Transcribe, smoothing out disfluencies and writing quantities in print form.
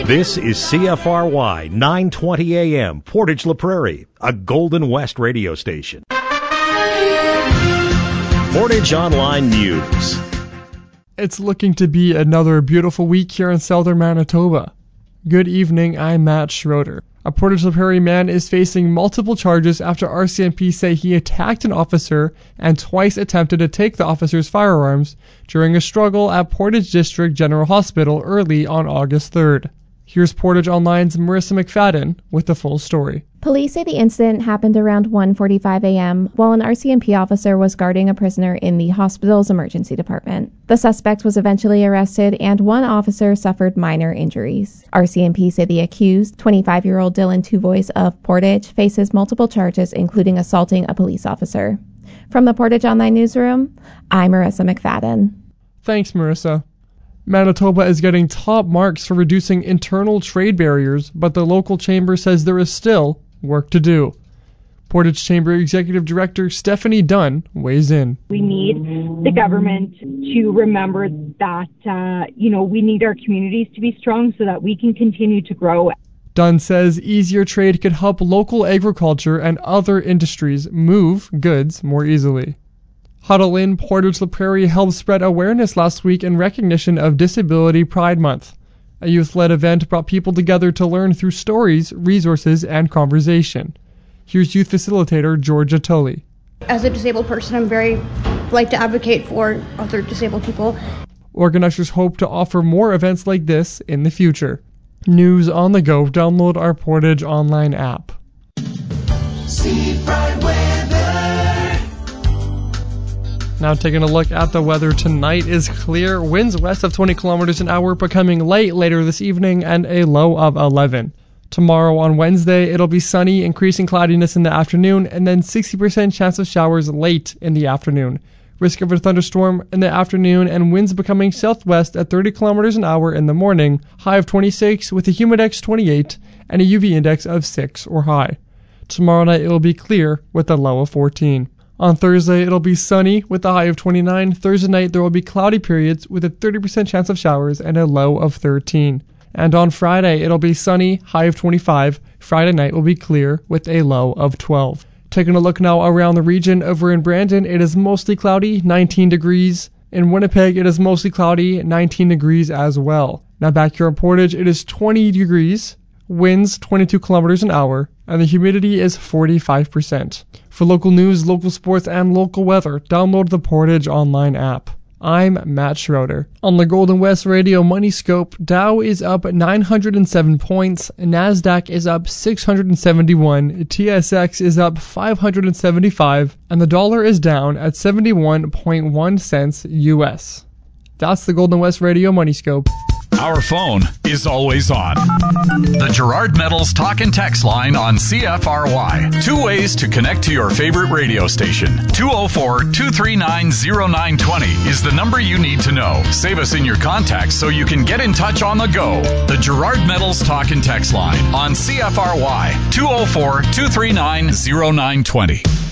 This is CFRY 920 AM, Portage La Prairie, a Golden West radio station. Portage Online News. It's looking to be another beautiful week here in southern Manitoba. Good evening, I'm Matt Schroeder. A Portage La Prairie man is facing multiple charges after RCMP say he attacked an officer and twice attempted to take the officer's firearms during a struggle at Portage District General Hospital early on August 3rd. Here's Portage Online's Marissa McFadden with the full story. Police say the incident happened around 1:45 a.m. while an RCMP officer was guarding a prisoner in the hospital's emergency department. The suspect was eventually arrested and one officer suffered minor injuries. RCMP say the accused, 25-year-old Dylan Tuvois of Portage, faces multiple charges including assaulting a police officer. From the Portage Online Newsroom, I'm Marissa McFadden. Thanks, Marissa. Manitoba is getting top marks for reducing internal trade barriers, but the local chamber says there is still work to do. Portage Chamber Executive Director Stephanie Dunn weighs in. We need the government to remember that, we need our communities to be strong so that we can continue to grow. Dunn says easier trade could help local agriculture and other industries move goods more easily. Huddle In Portage La Prairie helped spread awareness last week in recognition of Disability Pride Month. A youth-led event brought people together to learn through stories, resources, and conversation. Here's youth facilitator Georgia Tully. As a disabled person, I'm very like to advocate for other disabled people. Organizers hope to offer more events like this in the future. News on the go. Download our Portage Online app. See bright weather. Now taking a look at the weather, tonight is clear. Winds west of 20 kilometers an hour, becoming light later this evening, and a low of 11. Tomorrow on Wednesday, it'll be sunny, increasing cloudiness in the afternoon, and then 60% chance of showers late in the afternoon. Risk of a thunderstorm in the afternoon, and winds becoming southwest at 30 kilometers an hour in the morning, high of 26 with a humidex 28 and a UV index of 6 or high. Tomorrow night it will be clear with a low of 14. On Thursday, it'll be sunny with a high of 29. Thursday night, there will be cloudy periods with a 30% chance of showers and a low of 13. And on Friday, it'll be sunny, high of 25. Friday night will be clear with a low of 12. Taking a look now around the region, over in Brandon, it is mostly cloudy, 19 degrees. In Winnipeg, it is mostly cloudy, 19 degrees as well. Now back here in Portage, it is 20 degrees. Winds 22 kilometers an hour, and the humidity is 45%. For local news, local sports, and local weather, download the Portage Online app. I'm Matt Schroeder. On the Golden West Radio Money Scope, Dow is up 907 points, NASDAQ is up 671, TSX is up 575, and the dollar is down at 71.1 cents US. That's the Golden West Radio Money Scope. Our phone is always on. The Gerard Metals Talk and Text line on CFRY. 2 ways to connect to your favorite radio station. 204-239-0920 is the number you need to know. Save us in your contacts so you can get in touch on the go. The Gerard Metals Talk and Text line on CFRY. 204-239-0920.